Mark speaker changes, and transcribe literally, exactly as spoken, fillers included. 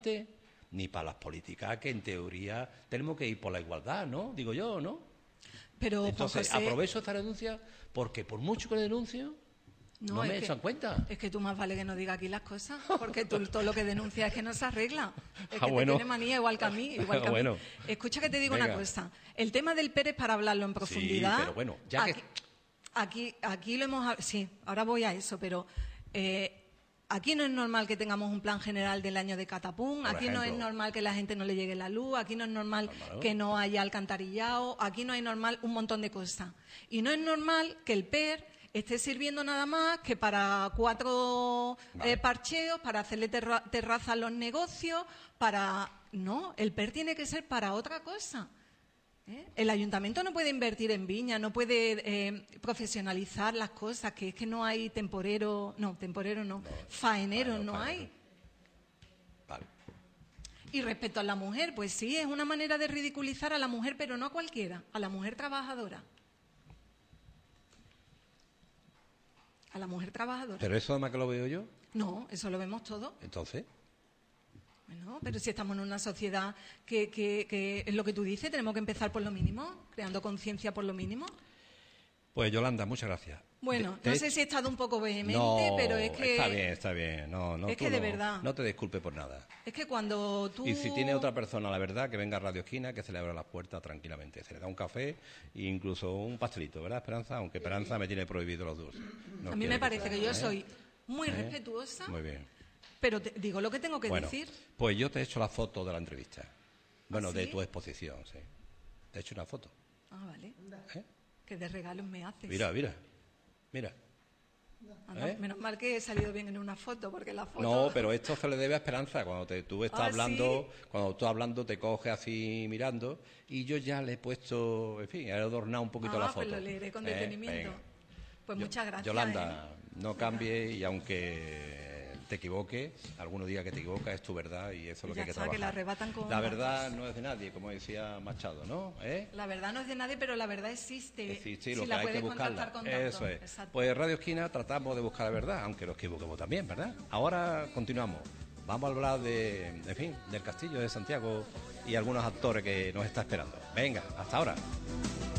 Speaker 1: ni para las políticas que en teoría tenemos que ir por la igualdad, ¿no? Digo yo, ¿no?
Speaker 2: Pero,
Speaker 1: entonces
Speaker 2: José,
Speaker 1: aprovecho esta denuncia porque por mucho que denuncio no, no me echan cuenta.
Speaker 2: Es que tú más vale que no digas aquí las cosas, porque tú todo lo que denuncias es que no se arregla. Es que
Speaker 1: ah,
Speaker 2: te
Speaker 1: bueno.
Speaker 2: tiene manía igual que a mí. Igual que a mí.
Speaker 1: bueno.
Speaker 2: Escucha que te digo
Speaker 1: Venga.
Speaker 2: una cosa. El tema del Pérez, para hablarlo en profundidad...
Speaker 1: Sí, pero bueno, ya
Speaker 2: aquí,
Speaker 1: que...
Speaker 2: Aquí, aquí lo hemos... Sí, ahora voy a eso, pero... Eh, Aquí no es normal que tengamos un plan general del año de catapum, aquí no es normal que la gente no le llegue la luz, aquí no es normal normal. que no haya alcantarillado, aquí no es normal un montón de cosas. Y no es normal que el P E R esté sirviendo nada más que para cuatro vale. eh, parcheos, para hacerle terra terraza a los negocios, para... No, el P E R tiene que ser para otra cosa. ¿Eh? El ayuntamiento no puede invertir en viña, no puede eh, profesionalizar las cosas, que es que no hay temporero, no, temporero no, no faenero no, no hay.
Speaker 1: Vale.
Speaker 2: Y respecto a la mujer, pues sí, es una manera de ridiculizar a la mujer, pero no a cualquiera, a la mujer trabajadora. A la mujer trabajadora.
Speaker 1: ¿Pero eso además que lo veo yo?
Speaker 2: No, eso lo vemos todos.
Speaker 1: ¿Entonces?
Speaker 2: Bueno, pero si estamos en una sociedad que, que, que es lo que tú dices, tenemos que empezar por lo mínimo, creando conciencia por lo mínimo.
Speaker 1: Pues Yolanda, muchas gracias.
Speaker 2: Bueno,
Speaker 1: te,
Speaker 2: no
Speaker 1: te...
Speaker 2: sé si he estado un poco vehemente,
Speaker 1: no,
Speaker 2: pero es que...
Speaker 1: está bien, está bien. No, no,
Speaker 2: es que de
Speaker 1: no,
Speaker 2: verdad...
Speaker 1: No te disculpes por nada.
Speaker 2: Es que cuando tú...
Speaker 1: Y si tiene otra persona, la verdad, que venga a Radio Esquina, que se le abra las puertas tranquilamente. Se le da un café e incluso un pastelito, ¿verdad, Esperanza? Aunque Esperanza me tiene prohibido los dulces. No
Speaker 2: a mí me parece que, que yo
Speaker 1: ¿eh?
Speaker 2: soy muy
Speaker 1: ¿Eh?
Speaker 2: respetuosa.
Speaker 1: Muy bien.
Speaker 2: Pero te digo lo que tengo que
Speaker 1: bueno,
Speaker 2: decir.
Speaker 1: Pues yo te he hecho la foto de la entrevista. Bueno,
Speaker 2: ¿Ah, sí?
Speaker 1: de tu exposición, sí. Te he hecho una foto.
Speaker 2: Ah, vale.
Speaker 1: ¿Eh?
Speaker 2: Que de regalos me haces.
Speaker 1: Mira, mira. Mira.
Speaker 2: Ah, no,
Speaker 1: ¿Eh?
Speaker 2: Menos mal que he salido bien en una foto, porque la foto...
Speaker 1: No, pero esto se le debe a Esperanza. Cuando te, tú estás
Speaker 2: ¿Ah,
Speaker 1: hablando,
Speaker 2: sí?
Speaker 1: cuando tú hablando te coges así mirando y yo ya le he puesto, en fin, he adornado un poquito
Speaker 2: ah,
Speaker 1: la foto.
Speaker 2: Pues lo leeré con
Speaker 1: ¿Eh?
Speaker 2: detenimiento.
Speaker 1: Venga.
Speaker 2: Pues
Speaker 1: Yo,
Speaker 2: muchas gracias.
Speaker 1: Yolanda,
Speaker 2: ¿eh?
Speaker 1: no cambies y aunque te equivoques, algunos días que te equivocas es tu verdad y eso es lo que hay que
Speaker 2: está,
Speaker 1: trabajar.
Speaker 2: Que la arrebatan con
Speaker 1: la verdad no es de nadie, como decía Machado, ¿no? ¿Eh?
Speaker 2: La verdad no es de nadie, pero la verdad existe.
Speaker 1: Existe y
Speaker 2: si
Speaker 1: lo que
Speaker 2: la
Speaker 1: hay que buscarla. Eso es.
Speaker 2: Exacto.
Speaker 1: Pues Radio Esquina tratamos de buscar la verdad, aunque nos equivoquemos también, ¿verdad? Ahora continuamos. Vamos a hablar de, en fin, del Castillo de Santiago y algunos actores que nos está esperando. Venga, hasta ahora.